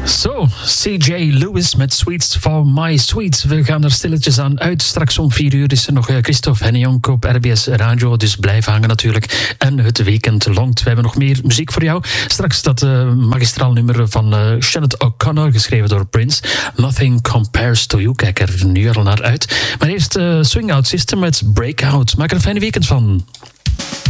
Zo, CJ Lewis met Sweets for My Sweets. We gaan er stilletjes aan uit. Straks om 4 uur is er nog Christophe Hennejonk op RBS Radio. Dus blijf hangen natuurlijk. En het weekend longt. We hebben nog meer muziek voor jou. Straks dat magistraal nummer van Sinead O'Connor, geschreven door Prince. Nothing Compares to You. Kijk er nu al naar uit. Maar eerst Swing Out System met Breakout. Maak er een fijne weekend van.